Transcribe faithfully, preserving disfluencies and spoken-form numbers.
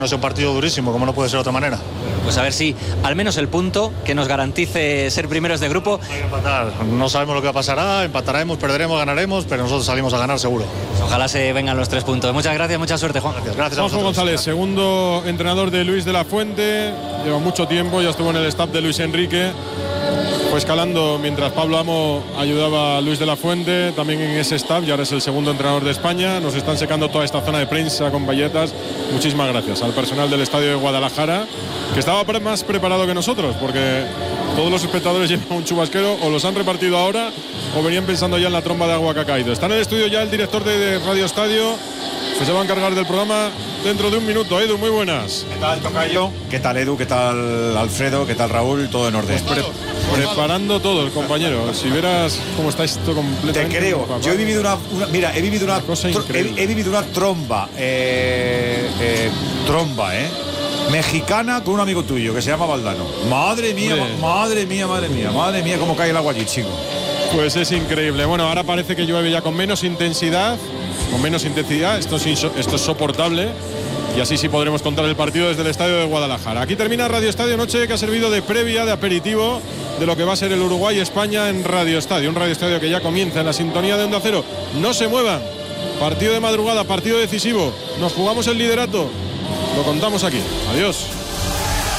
No es un partido durísimo, como no puede ser de otra manera. Pues a ver si al menos el punto que nos garantice ser primeros de grupo. Hay que empatar. No sabemos lo que pasará, empataremos, perderemos, ganaremos, pero nosotros salimos a ganar seguro. Ojalá se vengan los tres puntos. Muchas gracias, mucha suerte, Juan. Gracias, gracias a Juanjo vosotros. González, segundo entrenador de Luis de la Fuente, lleva mucho tiempo, ya estuvo en el staff de Luis Enrique. Fue escalando mientras Pablo Amo ayudaba a Luis de la Fuente, también en ese staff, y ahora es el segundo entrenador de España. Nos están secando toda esta zona de prensa con bayetas. Muchísimas gracias al personal del estadio de Guadalajara, que estaba más preparado que nosotros, porque todos los espectadores llevan un chubasquero, o los han repartido ahora, o venían pensando ya en la tromba de agua que ha caído. Está en el estudio ya el director de Radio Estadio, que se va a encargar del programa dentro de un minuto. Edu, muy buenas. ¿Qué tal, tocayo? ¿Qué tal, Edu? ¿Qué tal, Alfredo? ¿Qué tal, Raúl? Todo en orden. Pues pre preparando todo, el compañero. Si verás cómo está esto completamente. Te creo. Yo he vivido una, una mira, he vivido una, una cosa increíble. He, he vivido una tromba, eh, eh, tromba, eh, mexicana con un amigo tuyo que se llama Valdano. Madre mía, ma madre mía, madre mía, madre mía, cómo cae el agua allí, chico. Pues es increíble. Bueno, ahora parece que llueve ya con menos intensidad, con menos intensidad. Esto es, esto es soportable. Y así sí podremos contar el partido desde el estadio de Guadalajara. Aquí termina Radio Estadio Noche, que ha servido de previa, de aperitivo de lo que va a ser el Uruguay-España en Radio Estadio. Un Radio Estadio que ya comienza en la sintonía de Onda Cero. No se muevan. Partido de madrugada, partido decisivo. Nos jugamos el liderato. Lo contamos aquí. Adiós.